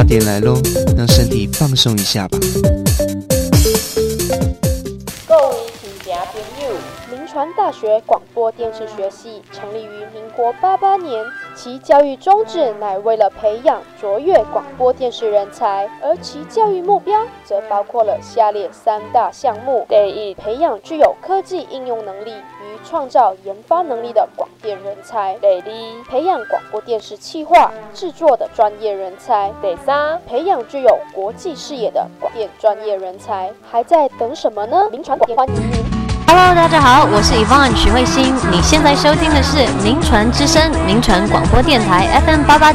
点来咯，让身体放松一下吧。 各位听众朋友，民传大学广播电视学系成立于民国88年，其教育宗旨乃为了培养卓越广播电视人才，而其教育目标则包括了下列3大项目：第一，培养具有科技应用能力与创造研发能力的广电人才；第二，培养广播电视企划制作的专业人才；第三，培养具有国际视野的广电专业人才。还在等什么呢？民传广电欢迎您。 Hello， 大家好，我是 Yvonne 许慧欣，你现在收听的是民传之声，民传广播电台 FM88。